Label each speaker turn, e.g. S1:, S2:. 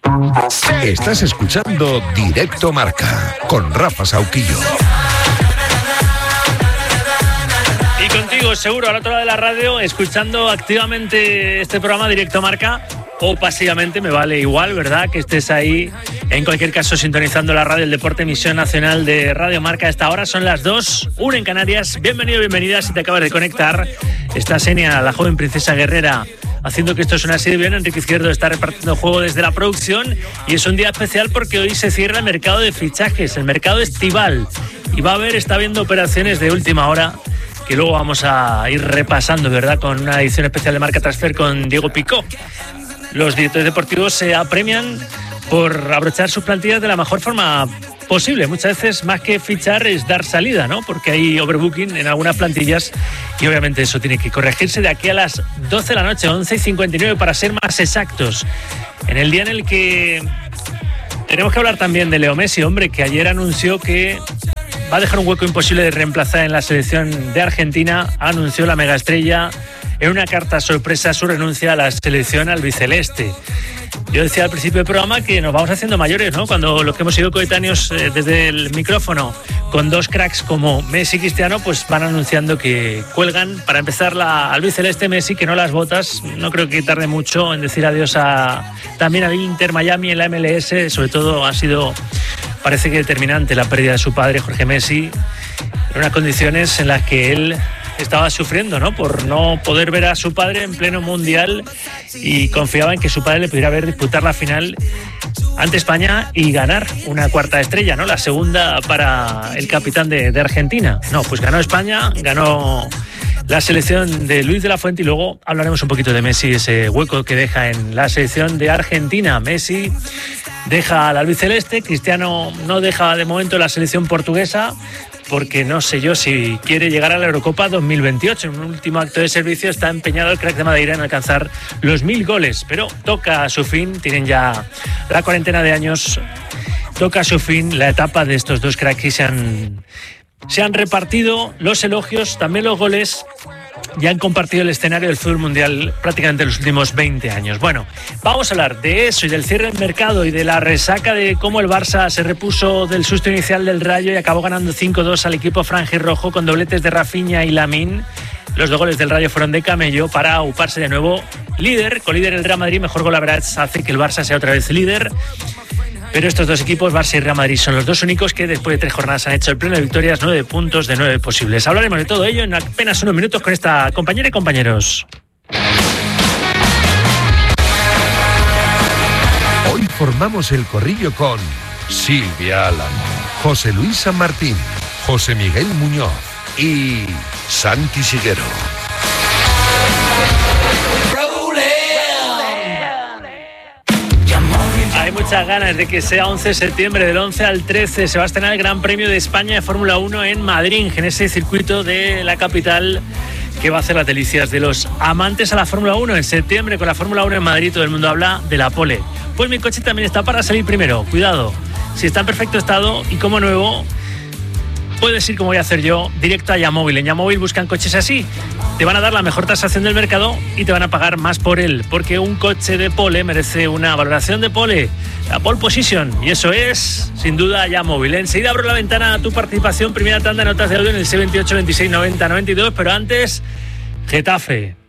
S1: Estás escuchando Directo Marca con Rafa Sauquillo.
S2: Y contigo, seguro, al otro lado de la radio, escuchando activamente este programa Directo Marca, o pasivamente, me vale igual, ¿verdad? Que estés ahí, en cualquier caso, sintonizando la radio, el Deporte Emisión Nacional de Radio Marca. A esta hora son las 2, 1 en Canarias. Bienvenido, bienvenida, si te acabas de conectar. Está Xenia, la joven princesa guerrera, haciendo que esto suene así de bien. Enrique Izquierdo está repartiendo juego desde la producción y es un día especial porque hoy se cierra el mercado de fichajes, el mercado estival, y está habiendo operaciones de última hora que luego vamos a ir repasando, ¿verdad? Con una edición especial de Marca Transfer con Diego Picó. Los directores deportivos se apremian por abrochar sus plantillas de la mejor forma posible. Muchas veces, más que fichar, es dar salida, ¿no? Porque hay overbooking en algunas plantillas y obviamente eso tiene que corregirse de aquí a las 12 de la noche, 11:59 para ser más exactos. En el día en el que tenemos que hablar también de Leo Messi, hombre, que ayer anunció que va a dejar un hueco imposible de reemplazar en la selección de Argentina. Anunció la megaestrella en una carta sorpresa su renuncia a la selección albiceleste. Yo decía al principio del programa que nos vamos haciendo mayores, ¿no? Cuando los que hemos sido coetáneos desde el micrófono con dos cracks como Messi y Cristiano, pues van anunciando que cuelgan. Para empezar, la albiceleste Messi, que no las botas. No creo que tarde mucho en decir adiós también al Inter Miami en la MLS. Sobre todo parece que determinante la pérdida de su padre, Jorge Messi, en unas condiciones en las que él estaba sufriendo, ¿no? Por no poder ver a su padre en pleno mundial, y confiaba en que su padre le pudiera ver disputar la final ante España y ganar una cuarta estrella, ¿no? La segunda para el capitán de Argentina. No, pues ganó España, ganó la selección de Luis de la Fuente, y luego hablaremos un poquito de Messi, ese hueco que deja en la selección de Argentina. Messi deja al albiceleste, Cristiano no deja de momento la selección portuguesa, porque no sé yo si quiere llegar a la Eurocopa 2028. En un último acto de servicio está empeñado el crack de Madeira en alcanzar los 1000 goles, pero toca a su fin, tienen ya la cuarentena de años, toca a su fin la etapa de estos dos cracks y se han repartido los elogios, también los goles, y han compartido el escenario del fútbol mundial prácticamente los últimos 20 años. Bueno, vamos a hablar de eso y del cierre del mercado y de la resaca de cómo el Barça se repuso del susto inicial del Rayo y acabó ganando 5-2 al equipo franjirrojo con dobletes de Rafinha y Lamine. Los dos goles del Rayo fueron de camello para auparse de nuevo colíder el Real Madrid. Mejor gol average hace que el Barça sea otra vez líder. Pero estos dos equipos, Barça y Real Madrid, son los dos únicos que después de 3 jornadas han hecho el pleno de victorias, 9 puntos de 9 posibles. Hablaremos de todo ello en apenas unos minutos con esta compañera y compañeros.
S1: Hoy formamos el corrillo con Silvia Alan, José Luis San Martín, José Miguel Muñoz y Santi Siguero.
S2: Hay muchas ganas de que sea 11 de septiembre, del 11 al 13 se va a estrenar el Gran Premio de España de Fórmula 1 en Madrid, en ese circuito de la capital que va a hacer las delicias de los amantes a la Fórmula 1. En septiembre, con la Fórmula 1 en Madrid, todo el mundo habla de la pole. Pues mi coche también está para salir primero. Cuidado, si está en perfecto estado y como nuevo, puedes ir, como voy a hacer yo, directo a Yamóvil. En Yamóvil buscan coches así. Te van a dar la mejor tasación del mercado y te van a pagar más por él, porque un coche de pole merece una valoración de pole, la pole position, y eso es, sin duda, Yamóvil. Enseguida abro la ventana a tu participación, primera tanda de notas de audio en el 628 26 90 92, pero antes, Getafe.